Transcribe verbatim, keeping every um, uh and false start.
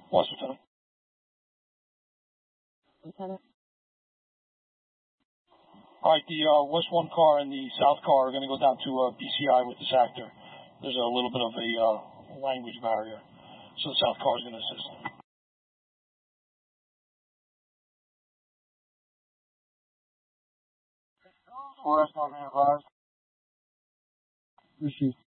West, Lieutenant. Lieutenant. All right, the uh, West one car and the South car are going to go down to uh, B C I with this actor. There's a little bit of a uh, language barrier, so the South car is going to assist. Forest, not being advised. Received.